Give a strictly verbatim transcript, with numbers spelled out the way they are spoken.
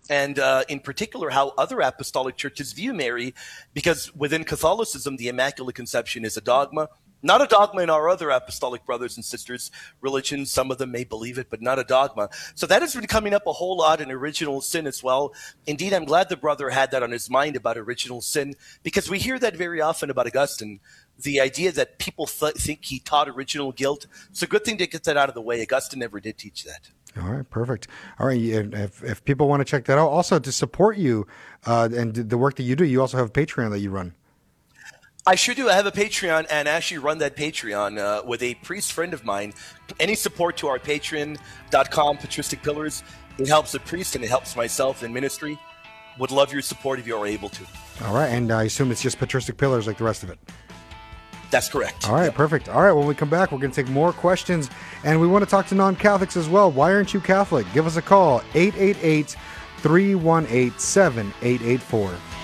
and uh, in particular how other apostolic churches view Mary, because within Catholicism, the Immaculate Conception is a dogma. Not a dogma in our other apostolic brothers and sisters' religions. Some of them may believe it, but not a dogma. So that has been coming up a whole lot in original sin as well. Indeed, I'm glad the brother had that on his mind about original sin, because we hear that very often about Augustine, the idea that people th- think he taught original guilt. It's a good thing to get that out of the way. Augustine never did teach that. All right, perfect. All right, if, if people want to check that out, also to support you uh, and the work that you do, you also have Patreon that you run. I sure do. I have a Patreon and actually run that Patreon uh, with a priest friend of mine. Any support to our patreon dot com, Patristic Pillars, it helps the priest and it helps myself in ministry. Would love your support if you are able to. All right, and I assume it's just Patristic Pillars like the rest of it. That's correct. All right, yep. Perfect. All right, when we come back, we're going to take more questions, and we want to talk to non-Catholics as well. Why aren't you Catholic? Give us a call, eight eight eight, three one eight, seven eight eight four.